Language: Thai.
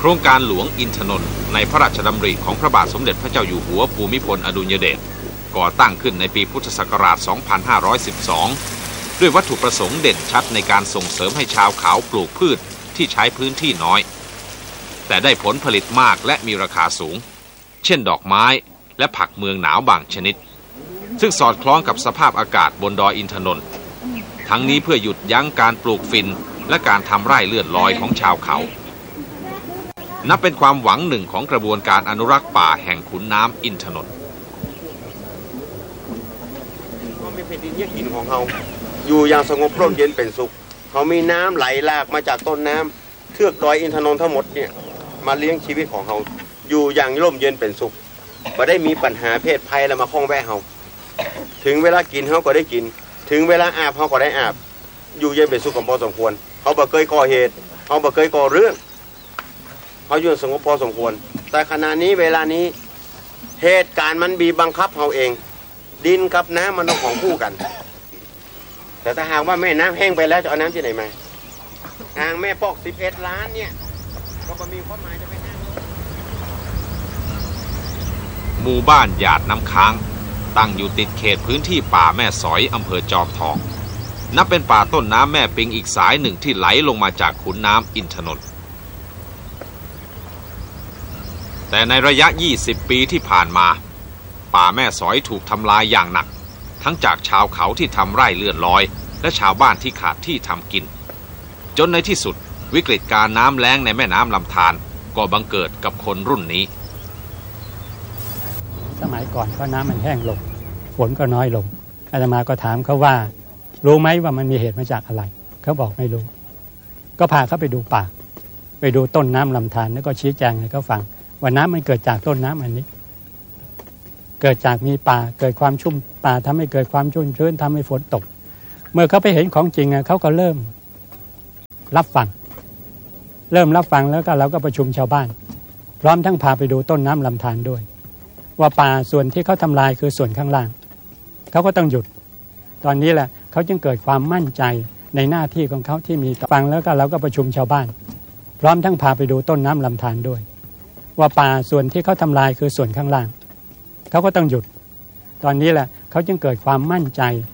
ครงการหลวงอินทนนท์ในพระราชดำริของพระบาทสมเด็จพระเจ้าอยู่หัวภูมิพลอดุลยเดชก่อตั้งขึ้นในปีพุทธศักราช 2512 ด้วยวัตถุประสงค์เด่นชัดในการส่งเสริมให้ชาวเขาปลูกพืชที่ใช้พื้นที่น้อยแต่ได้ผลผลิตมากและมีราคาสูงเช่นดอกไม้และผักเมืองหนาวบางชนิดซึ่งสอดคล้องกับสภาพอากาศบนดอยอินทนนท์ทั้งนี้เพื่อหยุดยั้งการปลูกฝิ่นและการทำไร่เลื่อนลอยของชาวเขานับเป็นความหวังหนึ่งของกระบวนการอนุรักษ์ป่าแห่งขุนน้ำอินทนนท์เขามีแผ่นดินกินของเขาอยู่อย่างสงบร่มเย็นเป็นสุขเขามีน้ำไหลหลากมาจากต้นน้ำเทือกดอยอินทนนท์ทั้งหมดเนี่ยมาเลี้ยงชีวิตของเขาอยู่อย่างร่มเย็นเป็นสุขไม่ได้มีปัญหาเพศภัยแล้วมาข้องแวะเขาถึงเวลากินเขาก็ได้กินถึงเวลาอาบเขาก็ได้อาบอยู่เย็นเป็นสุขกันพอสมควรเขาบ่เคยก่อเหตุเขาบ่เคยก่อเรื่องเขาอยู่สงบพอสมควรแต่ขณะนี้เวลานี้เหตุการณ์มันบีบบังคับเขาเองดินกับน้ำมันต้องของคู่กันแต่ถ้าหากว่าแม่น้ำแห้งไปแล้วจะเอาน้ำที่ไหนมาอ่างแม่ปอก11 ล้านเนี่ยก็มีความหมายจะไปนั่งหมู่บ้านหยาดน้ำค้างตั้งอยู่ติดเขตพื้นที่ป่าแม่สอยอำเภอจอมทองนับเป็นป่าต้นน้ำแม่ปิงอีกสายหนึ่งที่ไหลลงมาจากขุนน้ำอินทนนท์แต่ในระยะ20 ปีที่ผ่านมาป่าแม่สอยถูกทำลายอย่างหนักทั้งจากชาวเขาที่ทำไร่เลื่อนลอยและชาวบ้านที่ขาดที่ทำกินจนในที่สุดวิกฤตการน้ำแล้งในแม่น้ำลำธารก็บังเกิดกับคนรุ่นนี้สมัยก่อนก็น้ำมันแห้งลงฝนก็น้อยลงอาตมาก็ถามเขาว่ารู้ไหมว่ามันมีเหตุมาจากอะไรเขาบอกไม่รู้ก็พาเขาไปดูป่าไปดูต้นน้ำลำธารแล้วก็ชี้แจงให้เขาฟังว่าน้ำมันเกิดจากต้นน้ำอันนี้เกิดจากมีป่าเกิดความชุ่มป่าทำให้เกิดความชุ่มชื้นทำให้ฝนตกเมื่อเขาไปเห็นของจริงเขาก็เริ่มรับฟังแล้วก็เราก็ประชุมชาวบ้านพร้อมทั้งพาไปดูต้นน้ำลำธารด้วยว่าป่าส่วนที่เขาทำลายคือส่วนข้างล่างเขาก็ต้องหยุดตอนนี้แหละเขาจึงเกิดความมั่นใจในหน้าที่ของเขาที่มีฟังแล้วก็เราก็ประชุมชาวบ้านพร้อมทั้งพาไปดูต้นน้ำลำธารด้วยว่าป่าส่วนที่เขาทำลายคือส่วนข้างล่างเขาก็ต้องหยุดตอนนี้แหละเขาจึงเกิดความมั่นใจ